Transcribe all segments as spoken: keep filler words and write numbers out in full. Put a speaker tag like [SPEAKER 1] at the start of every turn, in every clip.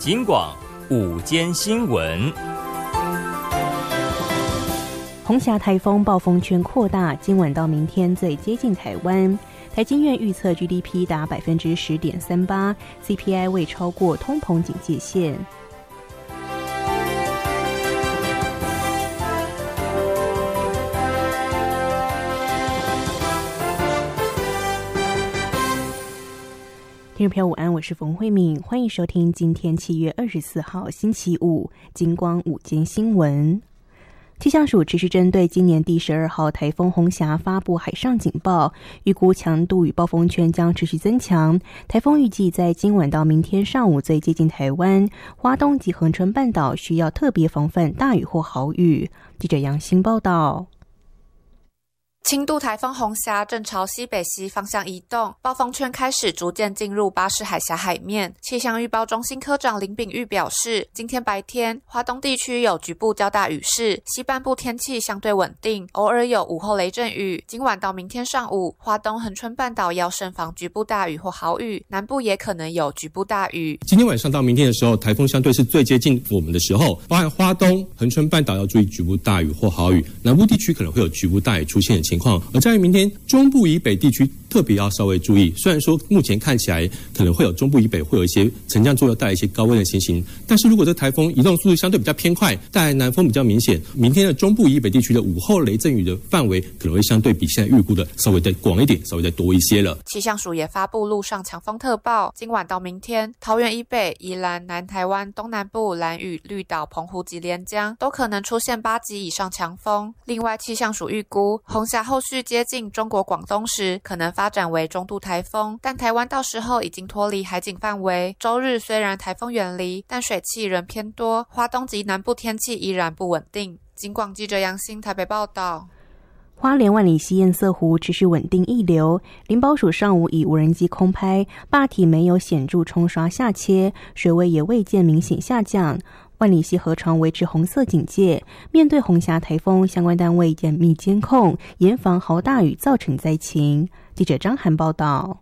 [SPEAKER 1] 警广午间新闻。
[SPEAKER 2] 红霞台风暴风圈扩大，今晚到明天最接近台湾。台经院预测 G D P 达百分之十点三八 ，C P I 未超过通膨警戒线。听众朋友午安，我是冯慧敏，欢迎收听今天七月二十四号星期五金光午间新闻。气象署持续针对今年第十二号台风红霞发布海上警报，预估强度与暴风圈将持续增强。台风预计在今晚到明天上午最接近台湾，花东及恒春半岛需要特别防范大雨或豪雨。记者杨欣报道。
[SPEAKER 3] 轻度台风红霞正朝西北西方向移动，暴风圈开始逐渐进入巴士海峡海面。气象预报中心科长林秉玉表示，今天白天花东地区有局部较大雨势，西半部天气相对稳定，偶尔有午后雷阵雨。今晚到明天上午，花东恒春半岛要慎防局部大雨或豪雨，南部也可能有局部大雨。
[SPEAKER 4] 今天晚上到明天的时候，台风相对是最接近我们的时候，包含花东恒春半岛要注意局部大雨或豪雨，南部地区可能会有局部大雨出现的情况。而在于明天中部以北地区特别要稍微注意，虽然说目前看起来可能会有中部以北会有一些沉降作用带来一些高温的情形，但是如果这台风移动速度相对比较偏快，带来南风比较明显，明天的中部以北地区的午后雷阵雨的范围可能会相对比现在预估的稍微再广一点，稍微再多一些了。
[SPEAKER 3] 气象署也发布陆上强风特报，今晚到明天桃园以北、宜兰、南台湾东南部、兰屿、绿岛、澎湖及连江都可能出现八级以上强风。另外气象署预估红霞后续接近中国广东时可能发展为中度台风，但台湾到时候已经脱离海警范围。周日虽然台风远离，但水汽仍偏多，花东及南部天气依然不稳定。警广记者杨欣台北报道。
[SPEAKER 2] 花莲万里溪堰塞湖持续稳定溢流，林保署上午以无人机空拍，坝体没有显著冲刷下切，水位也未见明显下降。万里溪河床维持红色警戒，面对红霞台风，相关单位严密监控，严防豪大雨造成灾情。记者张涵报道。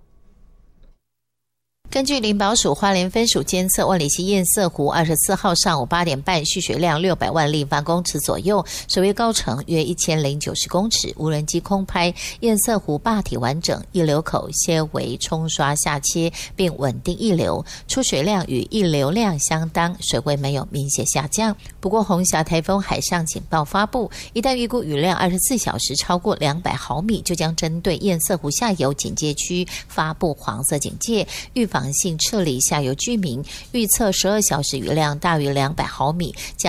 [SPEAKER 5] 根据林保署花莲分署监测，万里溪堰塞湖二十四号上午八点半蓄水量六百万立方公尺左右，水位高程约一千零九十公尺。无人机空拍堰塞湖坝体完整，溢流口些微冲刷下切，并稳定溢流，出水量与溢流量相当，水位没有明显下降。不过红霞台风海上警报发布，一旦预估雨量二十四小时超过两百毫米，就将针对堰塞湖下游警戒区发布黄色警戒，预防性撤离下游居民，预测十二小时雨量大于两百毫米，将